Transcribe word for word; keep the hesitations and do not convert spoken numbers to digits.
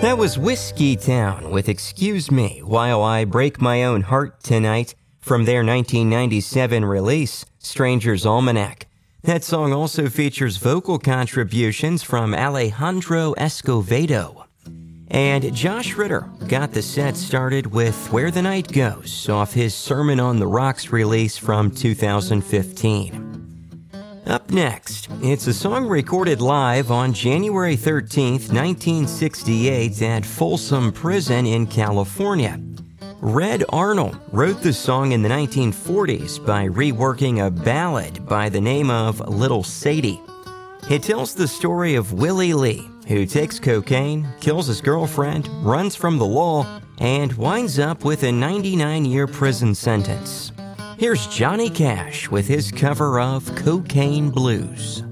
That was Whiskey Town with Excuse Me While I Break My Own Heart Tonight from their nineteen ninety-seven release, Stranger's Almanac. That song also features vocal contributions from Alejandro Escovedo. And Josh Ritter got the set started with Where the Night Goes off his Sermon on the Rocks release from two thousand fifteen. Up next, it's a song recorded live on January thirteenth, nineteen sixty-eight at Folsom Prison in California. Red Arnold wrote the song in the nineteen forties by reworking a ballad by the name of Little Sadie. It tells the story of Willie Lee, who takes cocaine, kills his girlfriend, runs from the law, and winds up with a ninety-nine year prison sentence. Here's Johnny Cash with his cover of Cocaine Blues.